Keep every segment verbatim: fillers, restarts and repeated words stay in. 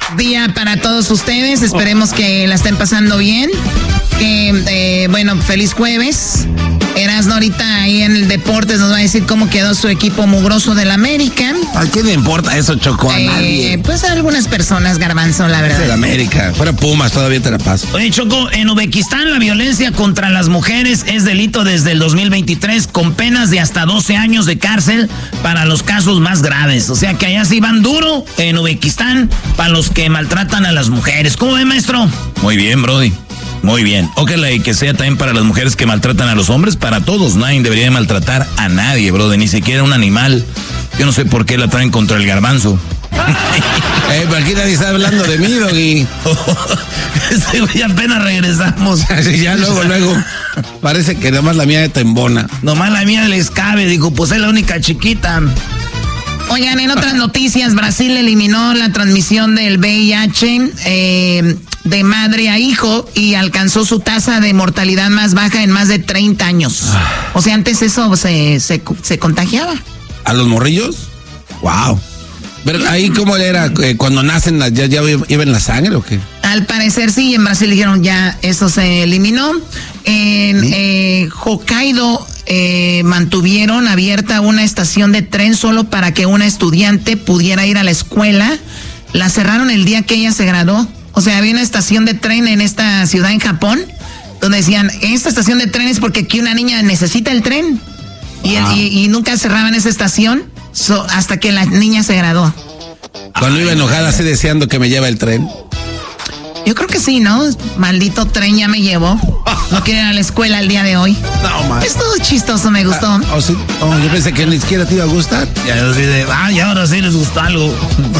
día para todos ustedes. Esperemos que la estén pasando bien. Que, eh, bueno, feliz jueves. Erasno ahorita ahí en el Deportes nos va a decir cómo quedó su equipo mugroso del América. ¿A quién le importa eso, Choco? A eh, nadie. Pues a algunas personas, Garbanzo, la verdad. De América. Fuera Pumas, todavía te la paso. Oye, Choco, en Uzbekistán la violencia contra las mujeres es delito desde el dos mil veintitrés con penas de hasta doce años de cárcel para los casos más graves. O sea que allá sí van duro en Uzbekistán para los que maltratan a las mujeres. ¿Cómo ve, maestro? Muy bien, Brody. Muy bien. Ojalá y que sea también para las mujeres que maltratan a los hombres, para todos. Nadie debería de maltratar a nadie, Brody, ni siquiera un animal. Yo no sé por qué la traen contra el Garbanzo. eh, pero aquí nadie está hablando de mí, Doggy. Este güey apenas regresamos. Así ya luego, luego. Parece que nada más la mía te embona. Nomás la mía les cabe, digo, pues es la única chiquita. Oigan, en otras noticias, Brasil eliminó la transmisión del V I H eh, de madre a hijo y alcanzó su tasa de mortalidad más baja en más de treinta años. O sea, antes eso se, se, se contagiaba. ¿A los morrillos? Wow. Pero ahí, ¿cómo era? Eh, cuando nacen, ¿ya, ya iba en la sangre o qué? Al parecer sí, en Brasil dijeron ya eso se eliminó. En ¿Sí? eh, Hokkaido eh, mantuvieron abierta una estación de tren solo para que una estudiante pudiera ir a la escuela. La cerraron el día que ella se graduó. O sea, había una estación de tren en esta ciudad en Japón donde decían, esta estación de tren es porque aquí una niña necesita el tren. Y, el, y, y nunca cerraban esa estación so, hasta que la niña se graduó. Cuando iba enojada así deseando que me lleve el tren. Yo creo que sí, ¿no? Maldito tren ya me llevó. No quiero ir a la escuela el día de hoy. No, man. Es todo chistoso, me gustó. Ah, oh, sí. Oh, yo pensé que ni siquiera te iba a gustar. Ya yo así de, ah, y ahora sí les gustó algo.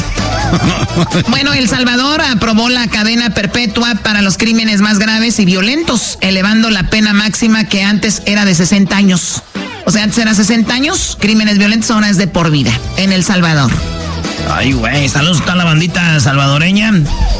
Bueno, El Salvador aprobó la cadena perpetua para los crímenes más graves y violentos, elevando la pena máxima que antes era de sesenta años. O sea, antes era sesenta años, crímenes violentos, ahora es de por vida en El Salvador. Ay, güey, saludos a la bandita salvadoreña.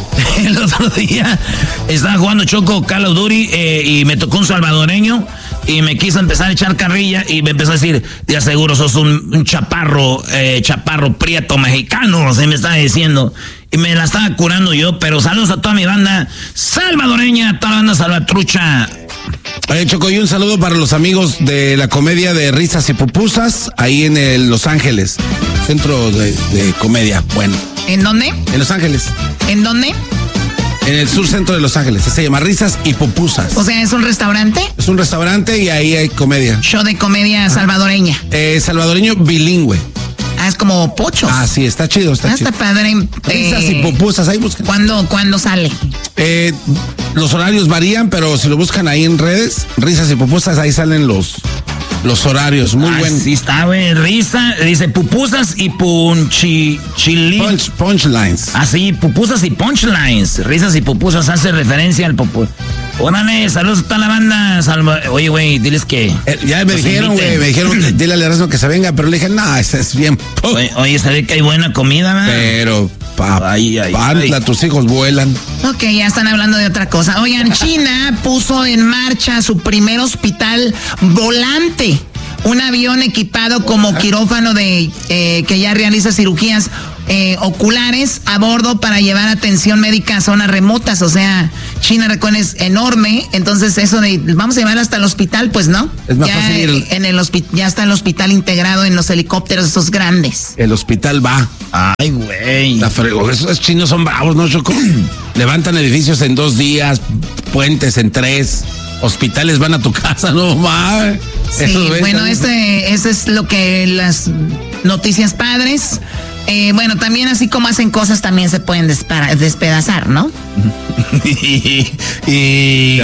El otro día estaba jugando Choco Call of Duty eh, y me tocó un salvadoreño y me quiso empezar a echar carrilla y me empezó a decir, ya seguro sos un, un chaparro, eh, chaparro prieto mexicano, se me estaba diciendo. Y me la estaba curando yo, pero saludos a toda mi banda salvadoreña, toda la banda salvatrucha. Oye, Choco, y un saludo para los amigos de la comedia de Risas y Pupusas, ahí en el Los Ángeles, centro de, de comedia, bueno. ¿En dónde? En Los Ángeles. ¿En dónde? En el sur centro de Los Ángeles, se llama Risas y Pupusas. O sea, ¿es un restaurante? Es un restaurante y ahí hay comedia. Show de comedia salvadoreña. Eh, salvadoreño bilingüe. Ah, es como Pochos. Ah, sí, está chido, está ah, chido. Está padre. Risas eh, y Pupusas, ahí buscan. ¿Cuándo, ¿Cuándo sale? Eh, los horarios varían, pero si lo buscan ahí en redes, Risas y Pupusas, ahí salen los... Los horarios, muy ah, bueno. Sí, está, güey. Risa, dice pupusas y punchi, chili. Punch, punchlines. Ah, sí, pupusas y punchlines. Risas y pupusas hace referencia al pupu. Órale, saludos a toda la banda. Salva... Oye, güey, diles que. Eh, ya me dijeron, güey, me dijeron, dile al Erasmo que se venga, pero le dije, no, ese es bien. Oye, oye, se ve que hay buena comida, ¿verdad? Pero, papá, ay, ay, ay. tus hijos vuelan. Ok, ya están hablando de otra cosa. Oigan, China puso en marcha su primer hospital volante. Un avión equipado como quirófano de eh, que ya realiza cirugías eh, oculares a bordo para llevar atención médica a zonas remotas. O sea, China es enorme, entonces eso de vamos a llevar hasta el hospital, pues no. Es más ya, fácil ir. En el hospi- ya está el hospital integrado en los helicópteros esos grandes. El hospital va. Ay, güey. Esos chinos son bravos, ¿no, Choco? Levantan edificios en dos días, puentes en tres. Hospitales van a tu casa, no mames. Sí, bueno, este, ese es lo que las noticias padres. Eh, bueno, también así como hacen cosas, también se pueden despara- despedazar, ¿no? y, y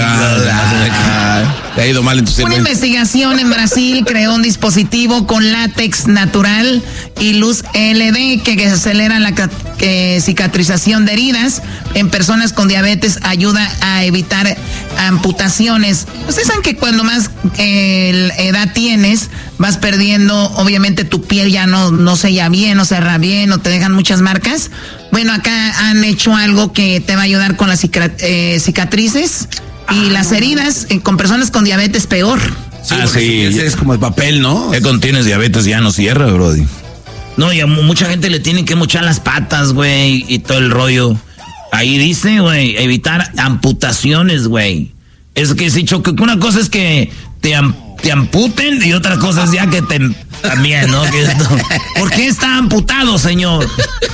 te ha ido mal en tu Una investigación en Brasil creó un dispositivo con látex natural y luz L E D que acelera la ca- que cicatrización de heridas en personas con diabetes, ayuda a evitar amputaciones. Ustedes saben que cuando más eh, edad tienes, vas perdiendo, obviamente tu piel ya no, no sella bien, no cerra bien, no te dejan muchas marcas. Bueno, acá han hecho algo que te va a ayudar con las cica- eh, cicatrices y las heridas eh, con personas con diabetes peor. Sí, ah, sí. Es como el papel, ¿no? Ya cuando tienes diabetes ya no cierra, brody. No, y a mucha gente le tienen que mochar las patas, güey, y todo el rollo. Ahí dice, güey, evitar amputaciones, güey. Es que si Choco, una cosa es que te, am, te amputen y otra cosa es ya que te... También, ¿no? Que esto, ¿por qué está amputado, señor?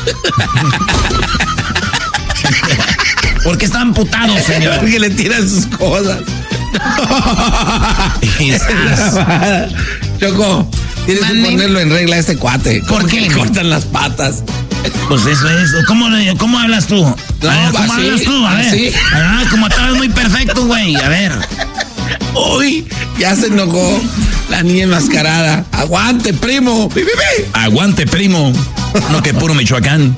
¿Por qué está amputado, señor? Porque le tiran sus cosas. Choco, tienes Mande. que ponerlo en regla a este cuate. ¿Por qué? Le cortan las patas. Pues eso es. ¿Cómo, cómo hablas tú? No, a ver, ¿cómo así, hablas tú? A ver. Así. Ah, como estabas muy perfecto, güey. A ver. Uy, ya se enojó la niña enmascarada. Aguante, primo. ¡Pi, pi, pi! Aguante, primo. No, que puro Michoacán.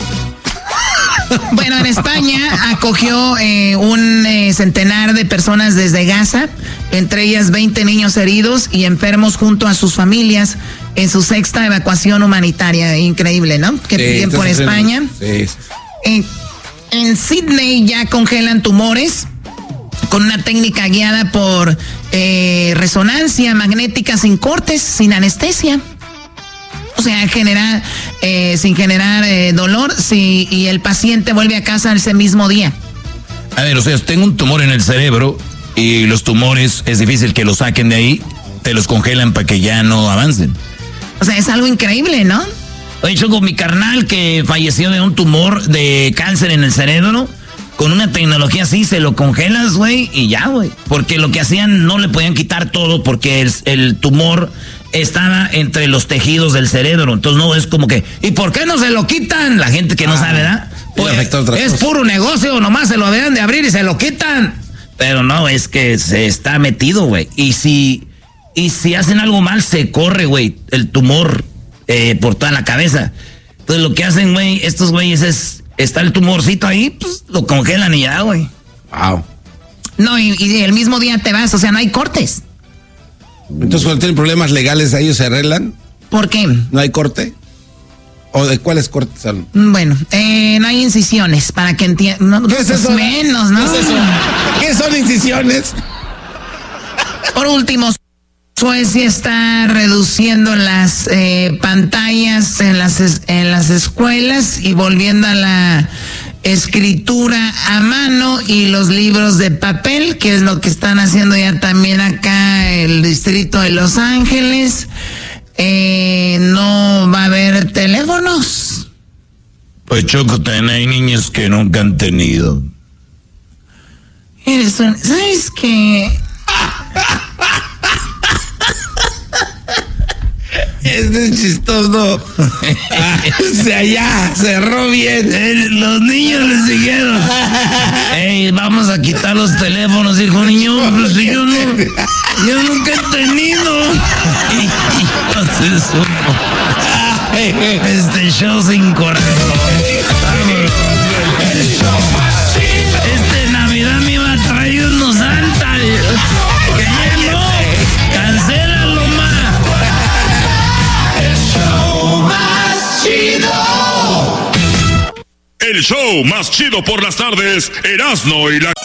Bueno, en España acogió eh, un eh, centenar de personas desde Gaza, entre ellas veinte niños heridos y enfermos junto a sus familias en su sexta evacuación humanitaria. Increíble, ¿no? Que sí, piden por España. Sí. En, en Sydney ya congelan tumores con una técnica guiada por eh, resonancia magnética sin cortes, sin anestesia. O sea, genera, eh, sin generar eh, dolor, si, y el paciente vuelve a casa ese mismo día. A ver, o sea, tengo un tumor en el cerebro y los tumores es difícil que los saquen de ahí, te los congelan para que ya no avancen. O sea, es algo increíble, ¿no? Oye, Choco, mi carnal que falleció de un tumor de cáncer en el cerebro, con una tecnología así se lo congelas, güey, y ya, güey. Porque lo que hacían no le podían quitar todo porque el, el tumor estaba entre los tejidos del cerebro. Entonces no es como que, ¿y por qué no se lo quitan? La gente que no ah, sabe, ¿verdad? Pues es puro negocio, nomás se lo deben de abrir y se lo quitan. Pero no, es que se está metido, güey. Y si, y si hacen algo mal, se corre, güey, el tumor eh, por toda la cabeza. Entonces lo que hacen, güey, estos güeyes es, está el tumorcito ahí, pues lo congelan y ya, güey. Wow. No, y, y el mismo día te vas, o sea, no hay cortes. Entonces, cuando tienen problemas legales, ¿ellos se arreglan? ¿Por qué? ¿No hay corte? ¿O de cuáles cortes son? Bueno, eh, no hay incisiones, para que entiendan. No, ¿Qué es eso? Menos, ¿no? ¿Qué es eso? ¿Qué son incisiones? Por último, Suecia está reduciendo las eh, pantallas en las, en las escuelas y volviendo a la escritura a mano y los libros de papel, que es lo que están haciendo ya también acá el distrito de Los Ángeles. Eh, no va a haber teléfonos. Pues Choco, también hay niños que nunca han tenido. Eres un, ¿sabes qué? Este es chistoso. O sea, ya, cerró bien. Eh, los niños le siguieron. Ey, vamos a quitar los teléfonos, hijo niño. Pues si yo no, yo nunca he tenido. Este show sin corazón. Este Navidad me iba a traer unos Santa. Que ya no. Cancélalo más. El show más chido por las tardes, Erasmo y la...